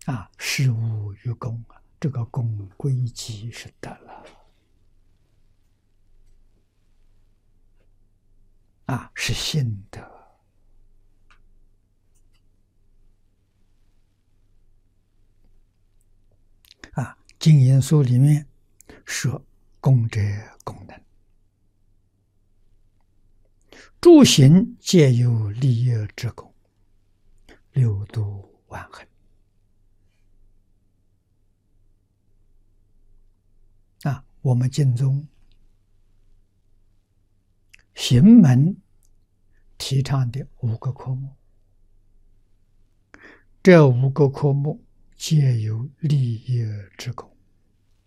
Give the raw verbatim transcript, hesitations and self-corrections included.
啊，事物与公啊，这个公归集是德了啊，是信德啊。经言书里面说，公者功能，诸行皆有利益之功，六度万恒啊。我们经中行门提倡的五个科目，这五个科目皆有利益之功。